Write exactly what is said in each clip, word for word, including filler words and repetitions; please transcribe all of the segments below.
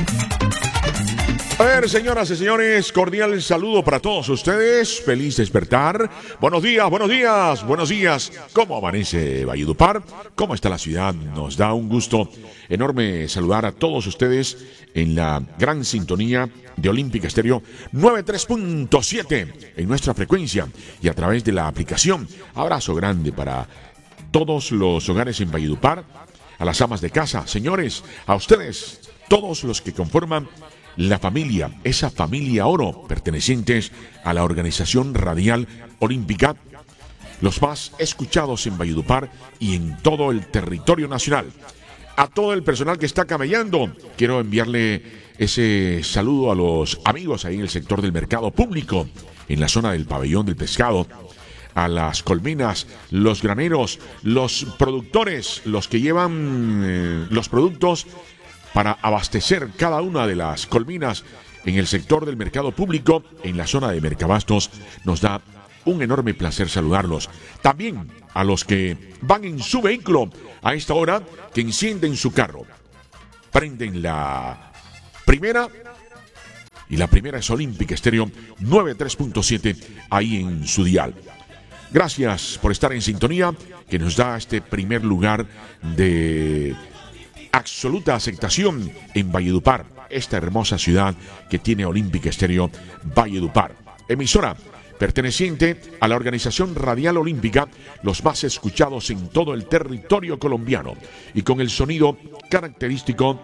A ver, señoras y señores, cordial saludo para todos ustedes. Feliz despertar. Buenos días, buenos días, buenos días. ¿Cómo amanece Valledupar? ¿Cómo está la ciudad? Nos da un gusto enorme saludar a todos ustedes en la gran sintonía de Olímpica Estéreo noventa y tres punto siete en nuestra frecuencia y a través de la aplicación. Abrazo grande para todos los hogares en Valledupar, a las amas de casa, señores, a ustedes, todos los que conforman la familia, esa familia oro, pertenecientes a la organización radial olímpica, los más escuchados en Valledupar y en todo el territorio nacional. A todo el personal que está camellando, quiero enviarle ese saludo a los amigos ahí en el sector del mercado público, en la zona del pabellón del pescado, a las colmenas, los graneros, los productores, los que llevan eh, los productos para abastecer cada una de las colminas en el sector del mercado público, en la zona de Mercabastos. Nos da un enorme placer saludarlos. También a los que van en su vehículo a esta hora, que encienden su carro, prenden la primera, y la primera es Olímpica Estéreo noventa y tres punto siete ahí en su dial. Gracias por estar en sintonía, que nos da este primer lugar de absoluta aceptación en Valledupar, esta hermosa ciudad que tiene Olímpica Estéreo Valledupar. Emisora perteneciente a la organización radial olímpica, los más escuchados en todo el territorio colombiano y con el sonido característico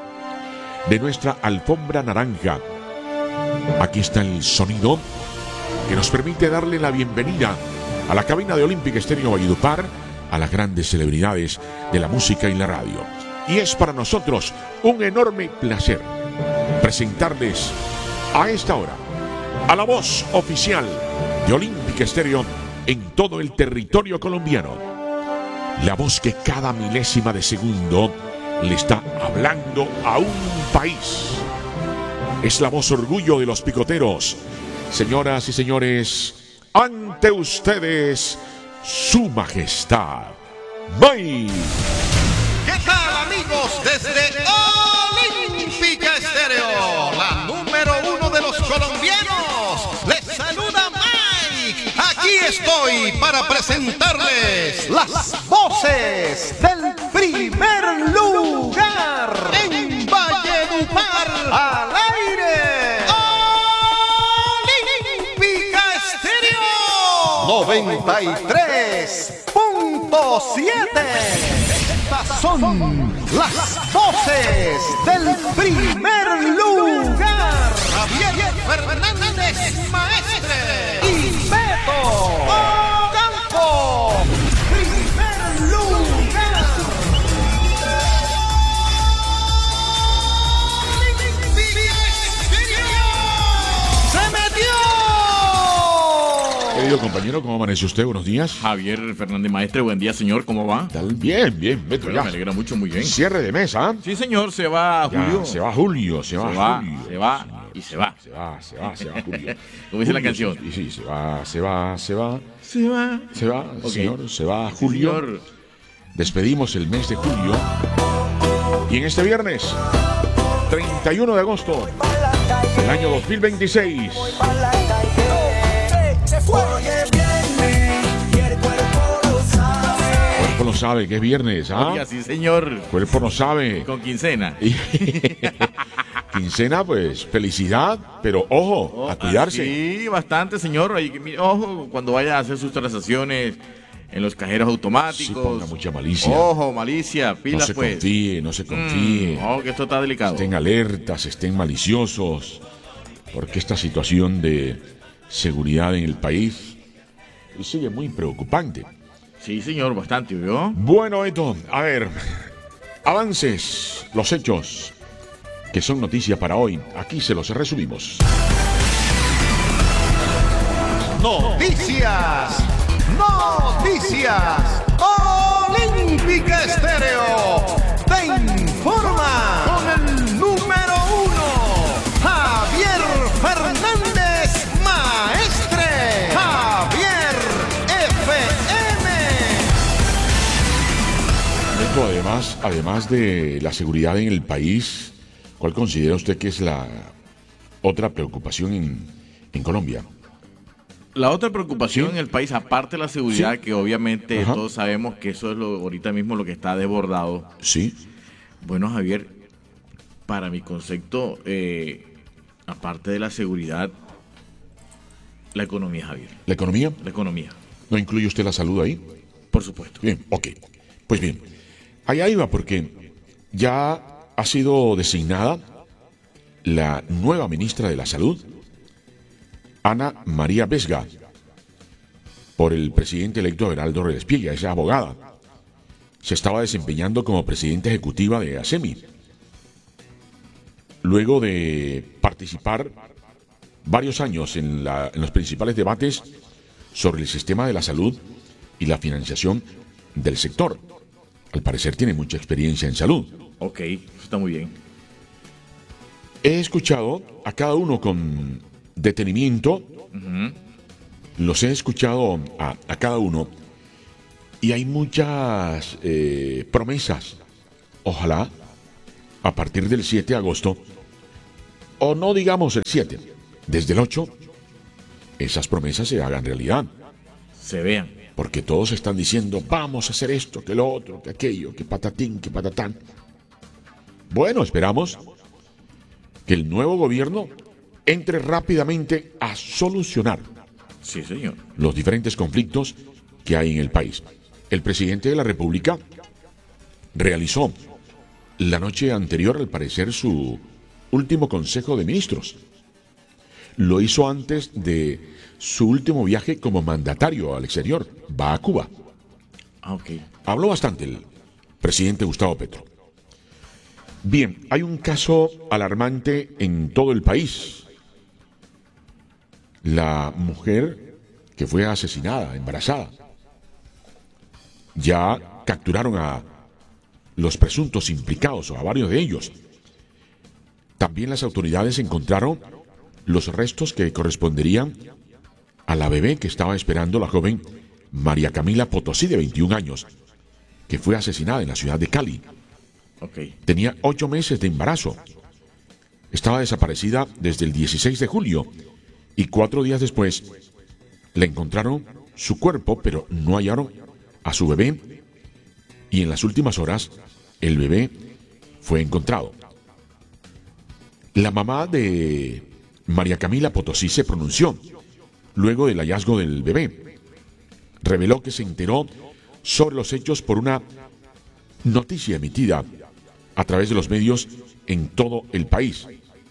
de nuestra alfombra naranja. Aquí está el sonido que nos permite darle la bienvenida a la cabina de Olímpica Estéreo Valledupar, a las grandes celebridades de la música y la radio. Y es para nosotros un enorme placer presentarles a esta hora a la voz oficial de Olímpica Estéreo en todo el territorio colombiano. La voz que cada milésima de segundo le está hablando a un país. Es la voz orgullo de los picoteros. Señoras y señores, ante ustedes, su majestad, May. ¿Qué tal, amigos? Desde Olímpica Estéreo, la número uno de los colombianos, les saluda Mike. Aquí estoy para presentarles las voces del primer lugar en Valledupar al aire. Olímpica Estéreo noventa y tres punto siete. Estas son las voces del primer lugar. Javier Fernández Maestre y Beto Ocampo. Primer lugar. ¡Se metió! Querido compañero, ¿cómo amanece usted? Buenos días. Javier Fernández Maestre, buen día, señor, ¿cómo va? ¿Tal? Bien, bien, Beto, Bueno, ya. me alegra mucho, muy bien. Cierre de mesa. Sí, señor, se va Ya, Julio. se va Julio, se va, se va, Julio. se va y se va. Se va, se va, se va Julio. Como dice la Julio, canción. Sí, sí, se va, se va, se va. Se va. Se va, Ok. señor, se va Sí, Julio. señor. Despedimos el mes de julio. Y en este viernes, treinta y uno de agosto del año dos mil veintiséis. Cuerpo no sabe que es viernes, ¿ah? Oiga, sí, señor. Cuerpo no sabe. Con quincena. Y- Quincena, pues, felicidad, pero ojo, a cuidarse. Sí, bastante, señor. Ahí, mire, ojo, cuando vaya a hacer sus transacciones en los cajeros automáticos. Sí, ponga mucha malicia. Ojo, malicia, No pilas, se pues. confíe, no se confíe. Mm, ojo, que esto está delicado. Estén alertas, estén maliciosos, porque esta situación de seguridad en el país sigue muy preocupante. Sí, señor, bastante, ¿vio? Bueno, Eto, a ver, avances, los hechos que son noticia para hoy, aquí se los resumimos. Noticias, noticias. Olímpica Estéreo te informa con el número uno, Javier Fernández Maestre. Javier F M. Esto además, además de la seguridad en el país, ¿Cuál considera usted que es la otra preocupación en, en Colombia? La otra preocupación Sí. en el país, aparte de la seguridad, Sí. que obviamente Ajá. todos sabemos que eso es lo, ahorita mismo lo que está desbordado. Sí. Bueno, Javier, para mi concepto, eh, aparte de la seguridad, la economía, Javier. ¿La economía? La economía, ¿No incluye usted la salud ahí? por supuesto. Bien, ok. Pues bien, allá iba porque ya ha sido designada la nueva ministra de la Salud, Ana María Vesga, por el presidente electo Abelardo Robespierre. Esa abogada se estaba desempeñando como presidenta ejecutiva de ASEMI. Luego de participar varios años en, la- en los principales debates sobre el sistema de la salud y la financiación del sector. Al parecer tiene mucha experiencia en salud. Ok, eso está muy bien. He escuchado a cada uno con detenimiento, los he escuchado a, a cada uno y hay muchas eh, promesas. Ojalá a partir del siete de agosto, o no digamos el siete, desde el ocho, esas promesas se hagan realidad. Se vean. Porque todos están diciendo, vamos a hacer esto, que lo otro, que aquello, que patatín, que patatán. Bueno, esperamos que el nuevo gobierno entre rápidamente a solucionar Sí, señor. los diferentes conflictos que hay en el país. El presidente de la República realizó la noche anterior, al parecer, su último consejo de ministros. Lo hizo antes de su último viaje como mandatario al exterior. Va a Cuba. Ah, ok. Habló bastante el presidente Gustavo Petro. Bien, hay un caso alarmante en todo el país. La mujer que fue asesinada, embarazada. Ya capturaron a los presuntos implicados, o a varios de ellos. También las autoridades encontraron los restos que corresponderían a la bebé que estaba esperando la joven María Camila Potosí, de veintiún años, que fue asesinada en la ciudad de Cali. Ok. Tenía ocho meses de embarazo. Estaba desaparecida desde el dieciséis de julio y cuatro días después le encontraron su cuerpo, pero no hallaron a su bebé, y en las últimas horas el bebé fue encontrado. La mamá de María Camila Potosí se pronunció luego del hallazgo del bebé. Reveló que se enteró sobre los hechos por una noticia emitida a través de los medios en todo el país.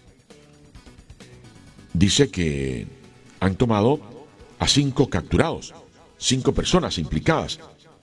Dice que han tomado a cinco capturados, cinco personas implicadas,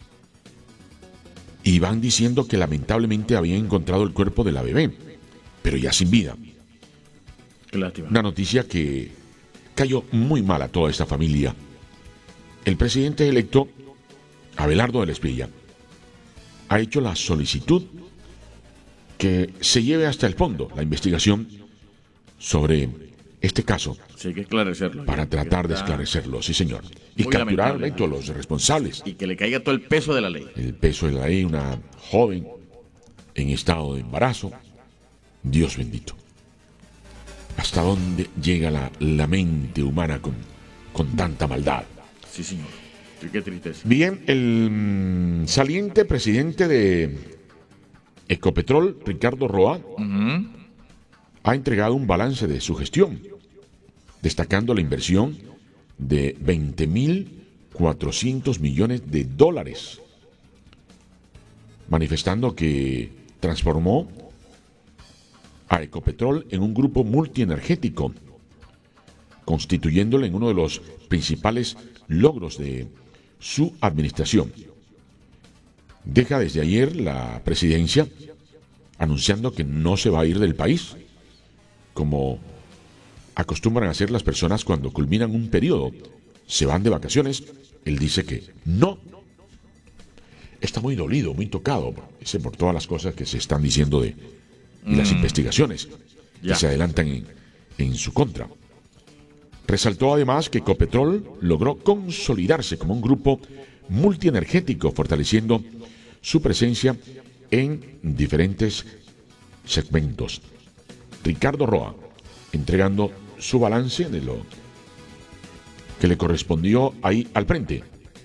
y van diciendo que lamentablemente habían encontrado el cuerpo de la bebé, pero ya sin vida. Qué lástima. Una noticia que cayó muy mal a toda esta familia. El presidente electo, Abelardo del Esprilla, ha hecho la solicitud que se lleve hasta el fondo la investigación sobre este caso Sí, hay que esclarecerlo. para Ya, tratar de está esclarecerlo, sí señor. Y muy capturar lamentable, a los responsables. Y que le caiga todo el peso de la ley. El peso de la ley, una joven en estado de embarazo. Dios bendito. ¿Hasta dónde llega la, la mente humana con, con tanta maldad? Sí, señor. Sí, qué tristeza. Bien, el mm, saliente presidente de Ecopetrol, Ricardo Roa, Ujú. ha entregado un balance de su gestión, destacando la inversión de veinte mil cuatrocientos millones de dólares, manifestando que transformó a Ecopetrol en un grupo multienergético, constituyéndolo en uno de los principales logros de su administración. Deja desde ayer la presidencia anunciando que no se va a ir del país, como acostumbran a hacer las personas cuando culminan un periodo, se van de vacaciones. Él dice que no. Está muy dolido, muy tocado, dice, por todas las cosas que se están diciendo de y las investigaciones que Ya. se adelantan en, en su contra. Resaltó además que Ecopetrol logró consolidarse como un grupo multienergético, fortaleciendo su presencia en diferentes segmentos. Ricardo Roa, entregando su balance de lo que le correspondió ahí al frente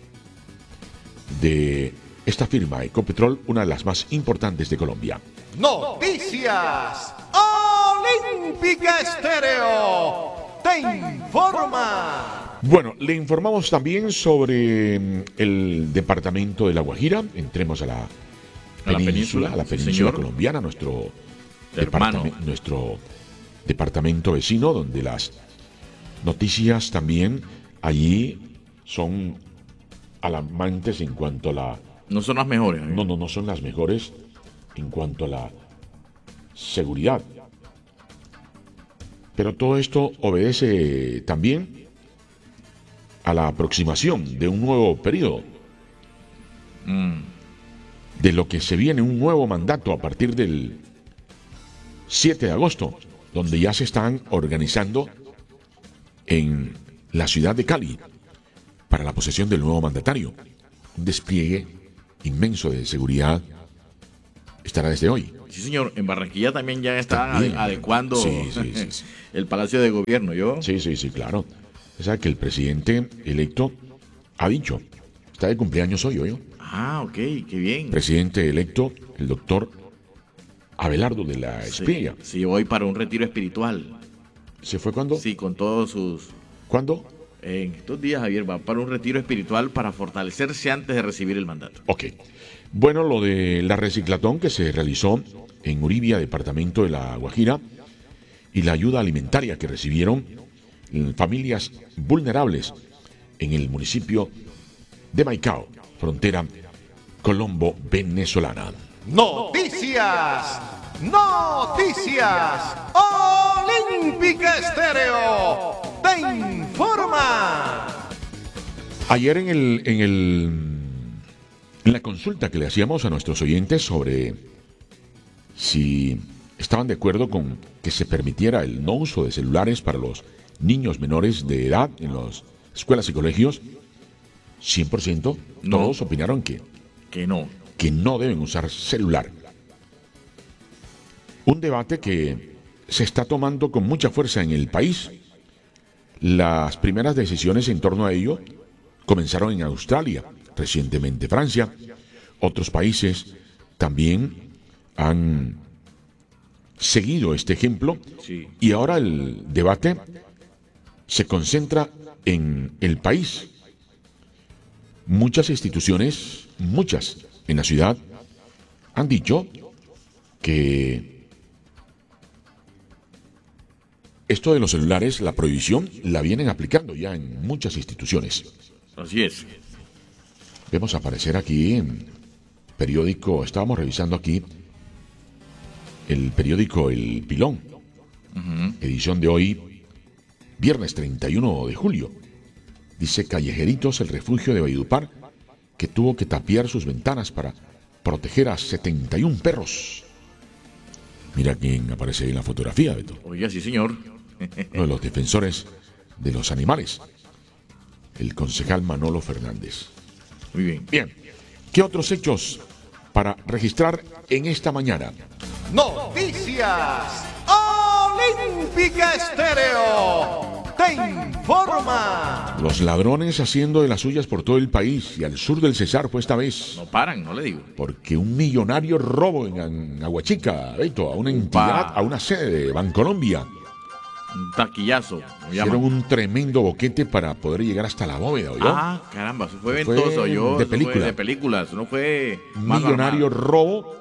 de esta firma Ecopetrol, una de las más importantes de Colombia. Noticias Olímpica Estéreo te informa. Bueno, le informamos también sobre el departamento de La Guajira. Entremos a la A la península, península, a la sí, península señor. colombiana, nuestro Hermano. departame- nuestro departamento vecino, donde las noticias también allí son alarmantes en cuanto a la... No son las mejores. Javier. No, no, no son las mejores en cuanto a la seguridad. Pero todo esto obedece también a la aproximación de un nuevo periodo, Mm. de lo que se viene un nuevo mandato a partir del siete de agosto, donde ya se están organizando en la ciudad de Cali para la posesión del nuevo mandatario. Un despliegue inmenso de seguridad estará desde hoy. Sí, señor. En Barranquilla también ya está También. adecuando Sí, sí, sí, sí. el Palacio de Gobierno. Yo. Sí, sí, sí, claro. O sea que el presidente electo ha dicho, está de cumpleaños hoy, ¿oyó? Ah, ok, qué bien. Presidente electo, el doctor Abelardo de la Espriella. Sí, sí, voy para un retiro espiritual. ¿Se fue cuándo? Sí, con todos sus... ¿Cuándo? En estos días, Javier, va para un retiro espiritual para fortalecerse antes de recibir el mandato. Ok. Bueno, lo de la reciclatón que se realizó en Uribia, departamento de La Guajira, y la ayuda alimentaria que recibieron eh, familias vulnerables en el municipio de Maicao, frontera colombo-venezolana. Noticias, noticias Olímpica Estéreo te informa. Ayer en el, en el en la consulta que le hacíamos a nuestros oyentes sobre si estaban de acuerdo con que se permitiera el no uso de celulares para los niños menores de edad en las escuelas y colegios, cien por ciento No. todos opinaron que, Que no. que no deben usar celular. Un debate que se está tomando con mucha fuerza en el país. Las primeras decisiones en torno a ello comenzaron en Australia, recientemente Francia. Otros países también han seguido este ejemplo Sí. y ahora el debate se concentra en el país. Muchas instituciones, muchas en la ciudad, han dicho que esto de los celulares, la prohibición, la vienen aplicando ya en muchas instituciones. Así es. Vemos aparecer aquí en periódico, estábamos revisando aquí el periódico El Pilón, edición de hoy, viernes treinta y uno de julio. Dice Callejeritos, el refugio de Valledupar, que tuvo que tapiar sus ventanas para proteger a setenta y un perros. Mira quién aparece ahí en la fotografía, Beto. Oiga, sí, señor. Uno de los defensores de los animales, el concejal Manolo Fernández. Muy bien. Bien, ¿qué otros hechos para registrar en esta mañana? Noticias Olímpica Estéreo te informa. Los ladrones haciendo de las suyas por todo el país y al sur del Cesar fue esta vez. No paran, no le digo. Porque un millonario robo en, en Aguachica, Beto, a una entidad, a una sede de Bancolombia. Un taquillazo. lo Hicieron llaman. un tremendo boquete para poder llegar hasta la bóveda, ¿oyó? Ah, caramba, eso fue Fue ventoso. Yo, de eso fue película. de películas, no fue. Un mano millonario armada. robo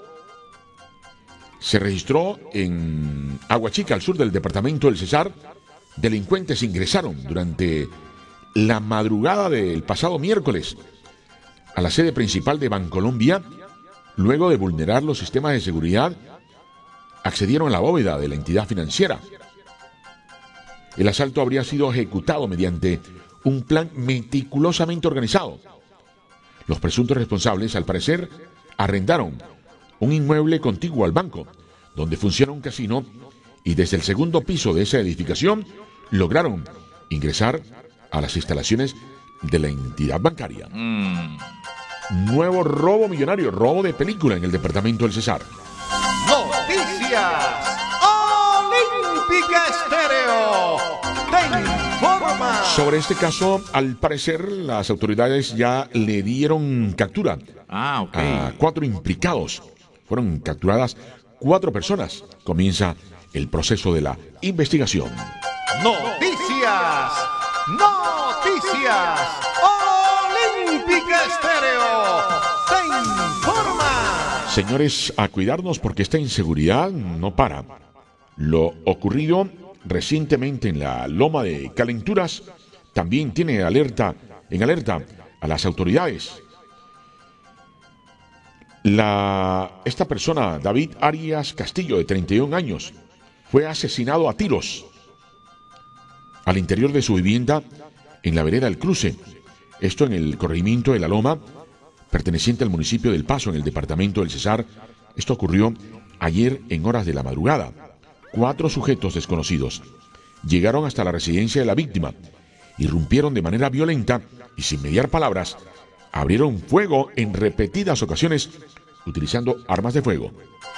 se registró en Aguachica, al sur del departamento del Cesar. Delincuentes ingresaron durante la madrugada del pasado miércoles a la sede principal de Bancolombia. Luego de vulnerar los sistemas de seguridad, accedieron a la bóveda de la entidad financiera. El asalto habría sido ejecutado mediante un plan meticulosamente organizado. Los presuntos responsables, al parecer, arrendaron un inmueble contiguo al banco, donde funciona un casino, y desde el segundo piso de esa edificación lograron ingresar a las instalaciones de la entidad bancaria. Mm, Nuevo robo millonario, robo de película en el departamento del Cesar. Noticias Sobre este caso, al parecer, las autoridades ya le dieron captura Ah, ok. a cuatro implicados. Fueron capturadas cuatro personas. Comienza el proceso de la investigación. Noticias, noticias. Olímpica Estéreo te informa. Señores, a cuidarnos porque esta inseguridad no para. Lo ocurrido recientemente en la Loma de Calenturas también tiene alerta, en alerta a las autoridades. La, esta persona, David Arias Castillo, de treinta y un años, fue asesinado a tiros al interior de su vivienda en la vereda del Cruce. Esto en el corregimiento de La Loma, perteneciente al municipio del Paso, en el departamento del Cesar. Esto ocurrió ayer en horas de la madrugada. Cuatro sujetos desconocidos llegaron hasta la residencia de la víctima, irrumpieron de manera violenta y sin mediar palabras, abrieron fuego en repetidas ocasiones utilizando armas de fuego.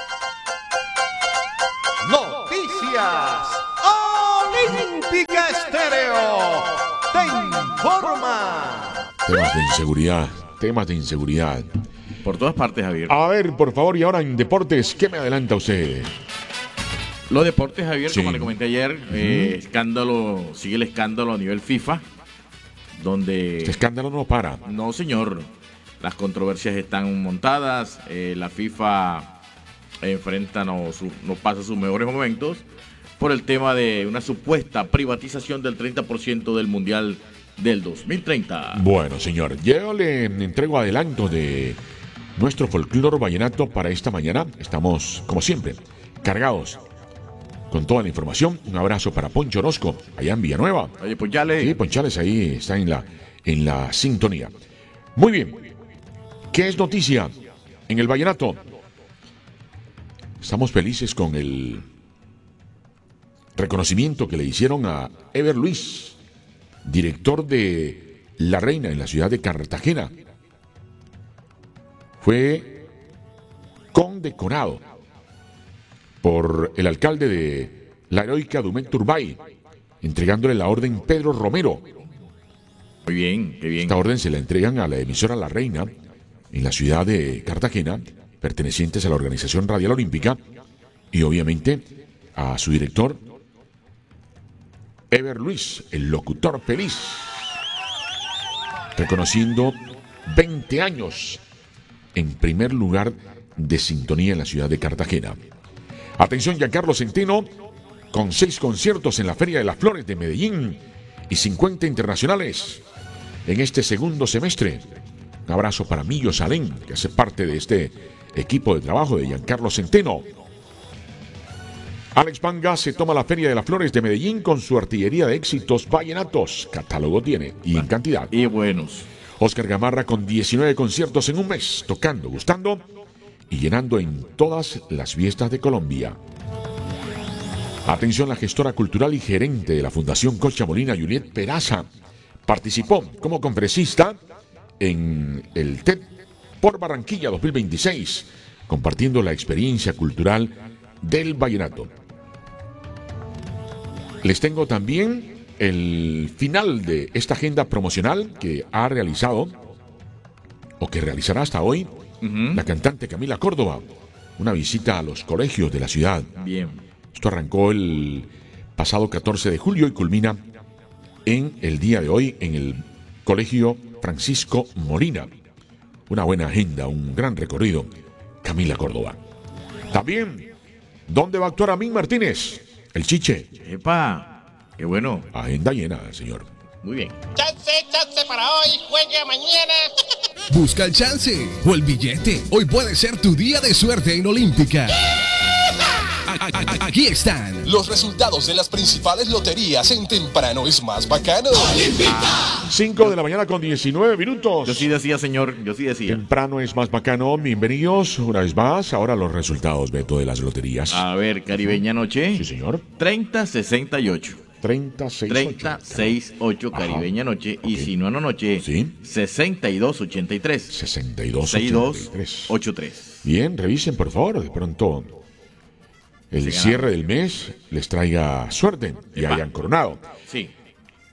Noticias. Olímpica Estéreo te informa. Temas de inseguridad, temas de inseguridad. Por todas partes, Javier. A ver, por favor, y ahora en deportes, ¿qué me adelanta usted? Los deportes, Javier, Sí. como le comenté ayer, eh, escándalo, sigue el escándalo a nivel FIFA, donde... Este escándalo no para. No, señor. Las controversias están montadas. eh, la FIFA enfrenta, no, su- no pasa sus mejores momentos por el tema de una supuesta privatización del treinta por ciento del Mundial del dos mil treinta. Bueno, señor, yo le entrego adelanto de nuestro folclore vallenato para esta mañana. Estamos, como siempre, cargados con toda la información. Un abrazo para Poncho Orozco, allá en Villanueva. Oye, pues ya le... Sí, Ponchales ahí está en la, en la sintonía. Muy bien. ¿Qué es noticia en el vallenato? Estamos felices con el reconocimiento que le hicieron a Ever Luis, director de La Reina en la ciudad de Cartagena. Fue condecorado por el alcalde de la heroica Dumet Turbay, entregándole la orden Pedro Romero. Muy bien, qué bien. Esta orden se la entregan a la emisora La Reina en la ciudad de Cartagena, pertenecientes a la Organización Radial Olímpica, y obviamente a su director, Ever Luis, el locutor feliz, reconociendo veinte años en primer lugar de sintonía en la ciudad de Cartagena. Atención, Giancarlo Centeno, con seis conciertos en la Feria de las Flores de Medellín y cincuenta internacionales en este segundo semestre. Un abrazo para Millo Salén, que hace parte de este equipo de trabajo de Giancarlo Centeno. Alex Panga se toma la Feria de las Flores de Medellín con su artillería de éxitos vallenatos. Catálogo tiene, y en cantidad. Y buenos. Oscar Gamarra con diecinueve conciertos en un mes, tocando, gustando y llenando en todas las fiestas de Colombia. Atención, la gestora cultural y gerente de la Fundación Concha Molina, Juliet Peraza, participó como conferencista en el T E D por Barranquilla dos mil veintiséis, compartiendo la experiencia cultural del vallenato. Les tengo también el final de esta agenda promocional que ha realizado o que realizará hasta hoy Ujú. la cantante Camila Córdoba, una visita a los colegios de la ciudad. Bien. Esto arrancó el pasado catorce de julio y culmina en el día de hoy en el Colegio Francisco Molina. Una buena agenda, un gran recorrido. Camila Córdoba. También, ¿dónde va a actuar Amín Martínez? El Chiche. Epa, qué bueno. Agenda llena, señor. Muy bien. Chance, chance para hoy, juegue mañana. Busca el chance o el billete. Hoy puede ser tu día de suerte en Olímpica. A- a- a- Aquí están los resultados de las principales loterías en Temprano es Más Bacano. cinco de la mañana con diecinueve minutos. Yo sí decía, señor, yo sí decía. Temprano es más bacano. Bienvenidos una vez más. Ahora los resultados, Beto, de las loterías. A ver, Caribeña Noche. Sí, señor. treinta sesenta y ocho. treinta, seis, treinta sesenta y ocho Ajá. Caribeña Noche. Y Ok. si no anoche, Sí. sesenta y dos ochenta y tres. sesenta y dos, sesenta y dos ochenta y tres. ochenta y tres. Bien, revisen por favor, de pronto el Se cierre del mes les traiga suerte y Epa. hayan coronado. Sí.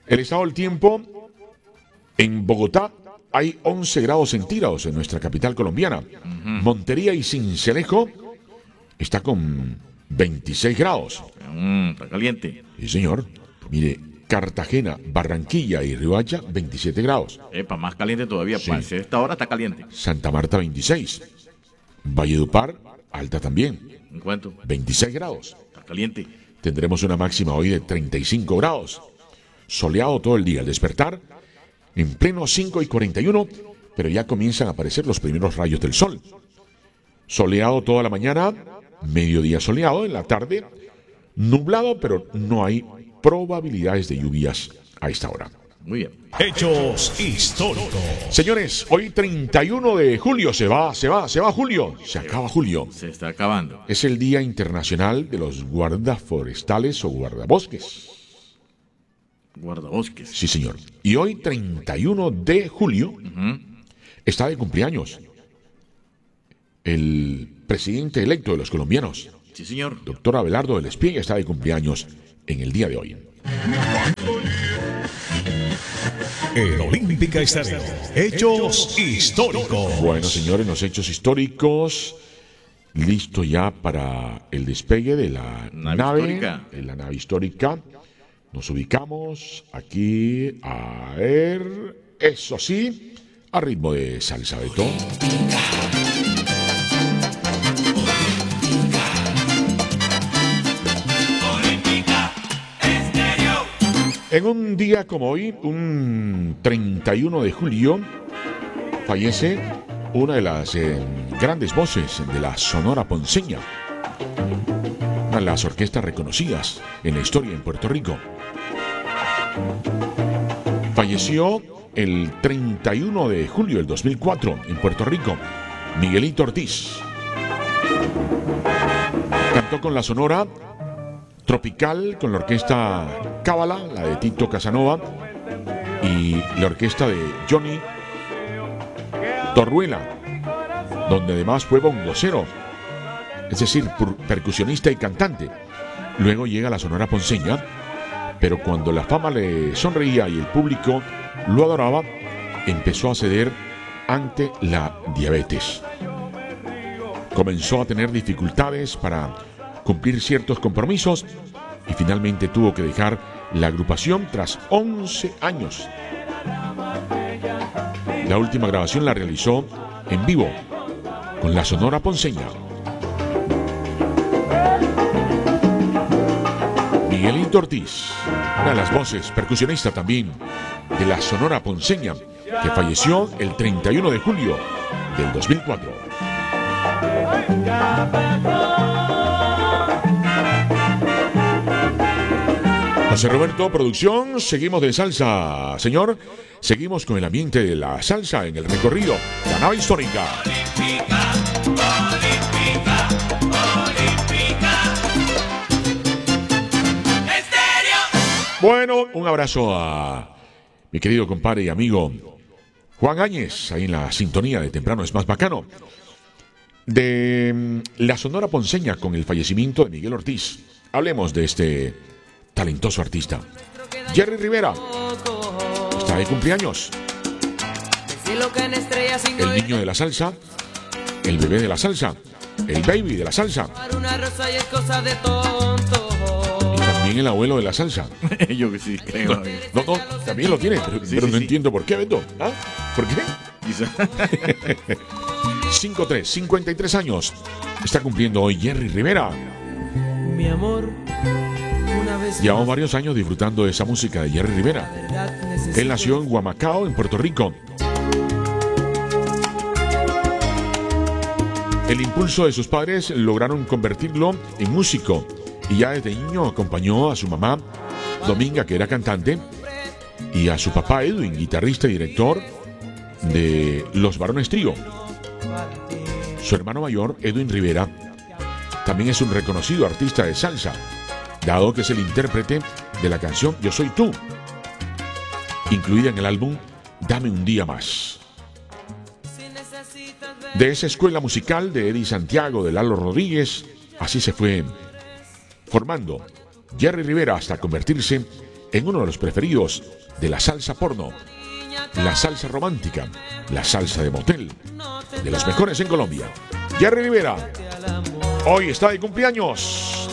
El estado del tiempo en Bogotá hay once grados centígrados en nuestra capital colombiana. Uh-huh. Montería y Sincelejo está con veintiséis grados. Mm, está caliente. Sí, señor. Mire, Cartagena, Barranquilla y Riohacha, veintisiete grados. Epa, más caliente todavía. Sí. Para ser esta hora está caliente. Santa Marta, veintiséis. Valledupar, alta también, ¿En cuánto? veintiséis grados. Está caliente. Tendremos una máxima hoy de treinta y cinco grados. Soleado todo el día al despertar, en pleno cinco y cuarenta y uno, pero ya comienzan a aparecer los primeros rayos del sol. Soleado toda la mañana, mediodía soleado, en la tarde nublado, pero no hay probabilidades de lluvias a esta hora. Muy bien. Hechos históricos. Señores, hoy treinta y uno de julio, se va, se va, se va julio, se acaba julio. Se está acabando. Es el Día Internacional de los Guardaforestales o Guardabosques. Guardabosques. Sí, señor. Y hoy, treinta y uno de julio, Uh-huh. está de cumpleaños el presidente electo de los colombianos, Sí, señor. doctor Abelardo del Espiegue, está de cumpleaños en el día de hoy. El Olímpica Estéreo. Hechos históricos. Bueno, señores, los hechos históricos, listo ya para el despegue de la Nave nave, histórica. de la nave histórica. Nos ubicamos aquí, a ver, eso sí, a ritmo de salsa de todo. En un día como hoy, un treinta y uno de julio, fallece una de las eh, grandes voces de la Sonora Ponceña, una de las orquestas reconocidas en la historia en Puerto Rico. Falleció el treinta y uno de julio del dos mil cuatro en Puerto Rico, Miguelito Ortiz. Cantó con la Sonora Tropical, con la orquesta Cábala, la de Tito Casanova, y la orquesta de Johnny Torruela, donde además fue bongocero, es decir, per- percusionista y cantante. Luego llega la Sonora Ponceña, pero cuando la fama le sonreía y el público lo adoraba, empezó a ceder ante la diabetes. Comenzó a tener dificultades para cumplir ciertos compromisos y finalmente tuvo que dejar la agrupación tras once años. La última grabación la realizó en vivo con la Sonora Ponceña. Miguelito Ortiz, una de las voces, percusionista también de la Sonora Ponceña, que falleció el treinta y uno de julio del dos mil cuatro. José Roberto, producción, seguimos de salsa, señor. Seguimos con el ambiente de la salsa en el recorrido, la nave histórica. Olímpica, olímpica, olímpica. Estéreo. Bueno, un abrazo a mi querido compadre y amigo Juan Áñez, ahí en la sintonía de Temprano es Más Bacano. De mm, la Sonora Ponceña con el fallecimiento de Miguel Ortiz. Hablemos de este talentoso artista. Jerry Rivera está de cumpleaños. El niño de la salsa, el bebé de la salsa, el baby de la salsa y también el abuelo de la salsa. Yo que sí creo. No, no, también lo tiene, pero, Sí, pero sí, no sí. entiendo por qué, Beto. ¿Ah? ¿Por qué? Quizá. cincuenta y tres, cincuenta y tres años. Está cumpliendo hoy Jerry Rivera. Mi amor, una vez Llevamos varios años disfrutando de esa música de Jerry Rivera. verdad necesito Él nació en Guamacao, en Puerto Rico. El impulso de sus padres lograron convertirlo en músico y ya desde niño acompañó a su mamá, Dominga, que era cantante, y a su papá, Edwin, guitarrista y director de Los Varones Trío. Su hermano mayor, Edwin Rivera, también es un reconocido artista de salsa, dado que es el intérprete de la canción Yo Soy Tú, incluida en el álbum Dame un Día Más. De esa escuela musical de Eddie Santiago, de Lalo Rodríguez, así se fue formando Jerry Rivera hasta convertirse en uno de los preferidos de la salsa porno, la salsa romántica, la salsa de motel, de los mejores en Colombia. Jerry Rivera, hoy está de cumpleaños.